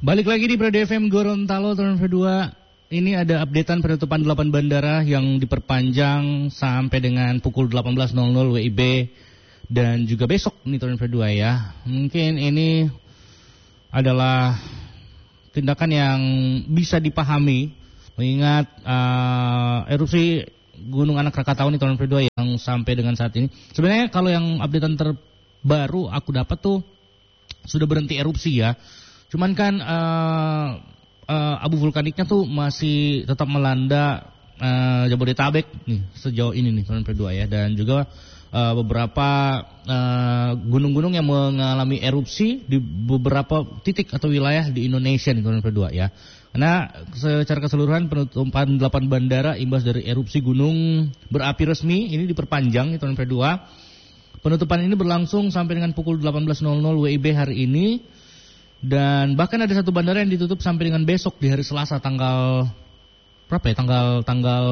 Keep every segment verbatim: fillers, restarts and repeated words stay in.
Balik lagi di Brado F M Gorontalo tahun kedua. Ini ada updatean penutupan delapan bandara yang diperpanjang sampai dengan pukul delapan belas nol nol W I B dan juga besok nih tahun kedua ya. Mungkin ini adalah tindakan yang bisa dipahami mengingat uh, erupsi Gunung Anak Krakatau ini tahun kedua yang sampai dengan saat ini. Sebenarnya kalau yang updatean terbaru aku dapat tuh sudah berhenti erupsi ya. Cuman kan uh, uh, abu vulkaniknya tuh masih tetap melanda uh, Jabodetabek nih sejauh ini nih tahun kedua ya, dan juga uh, beberapa uh, gunung-gunung yang mengalami erupsi di beberapa titik atau wilayah di Indonesia nih tahun kedua ya. Karena secara keseluruhan penutupan delapan bandara imbas dari erupsi gunung berapi resmi ini diperpanjang nih tahun kedua. Penutupan ini berlangsung sampai dengan pukul delapan belas nol nol W I B hari ini. Dan bahkan ada satu bandara yang ditutup sampai dengan besok di hari Selasa tanggal berapa ya? Tanggal tanggal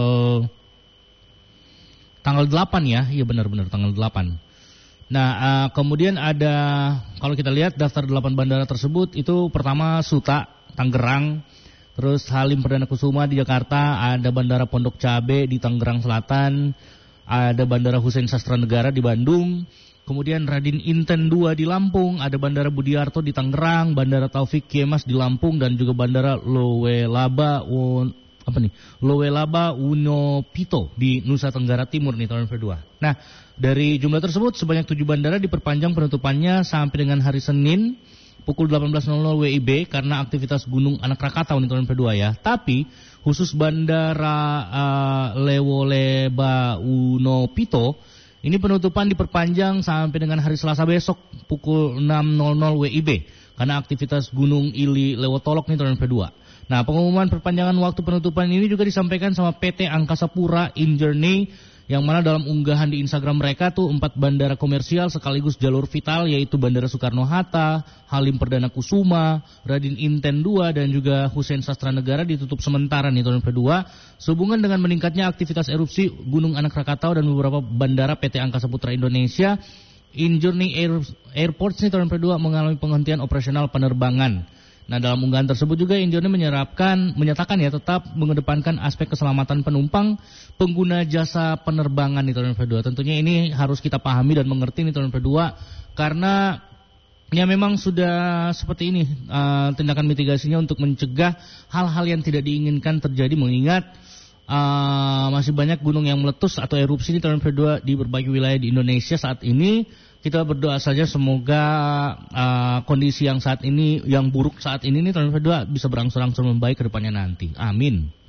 tanggal delapan ya. Iya benar-benar tanggal delapan. Nah, uh, kemudian ada kalau kita lihat daftar delapan bandara tersebut itu pertama Suta, Tangerang, terus Halim Perdana Kusuma di Jakarta, ada Bandara Pondok Cabe di Tangerang Selatan, ada Bandara Hussein Sastra Negara di Bandung. Kemudian Radin Inten dua di Lampung, ada Bandara Budiarto di Tangerang, Bandara Taufik Kemas di Lampung, dan juga Bandara Lowelaba Un, apa nih? Lowelaba Unopito di Nusa Tenggara Timur nih tahun kedua. Nah, dari jumlah tersebut sebanyak tujuh bandara diperpanjang penutupannya sampai dengan hari Senin pukul delapan belas nol nol W I B karena aktivitas Gunung Anak Krakatau nih tahun kedua ya. Tapi khusus Bandara uh, Lewoleba Unopito ini penutupan diperpanjang sampai dengan hari Selasa besok pukul enam nol nol W I B karena aktivitas Gunung Ili Lewotolok nih tahun kedua. Nah, pengumuman perpanjangan waktu penutupan ini juga disampaikan sama P T Angkasa Pura in Journey, yang mana dalam unggahan di Instagram mereka tuh empat bandara komersial sekaligus jalur vital yaitu Bandara Soekarno-Hatta, Halim Perdana Kusuma, Radin Inten dua, dan juga Hussein Sastra Negara ditutup sementara nih tahun kedua sehubungan dengan meningkatnya aktivitas erupsi Gunung Anak Krakatau dan beberapa bandara P T Angkasa Pura Indonesia. In Journey Air, Airports nih tahun kedua mengalami penghentian operasional penerbangan. Nah, dalam unggahan tersebut juga Injourney menyerapkan, menyatakan ya tetap mengedepankan aspek keselamatan penumpang pengguna jasa penerbangan di tahun kedua. Tentunya ini harus kita pahami dan mengerti di tahun kedua karena ya memang sudah seperti ini uh, tindakan mitigasinya untuk mencegah hal-hal yang tidak diinginkan terjadi, mengingat uh, masih banyak gunung yang meletus atau erupsi di tahun kedua di berbagai wilayah di Indonesia saat ini. Kita berdoa saja semoga uh, kondisi yang saat ini, yang buruk saat ini nih tahun kedua bisa berangsur-angsur membaik ke depannya nanti. Amin.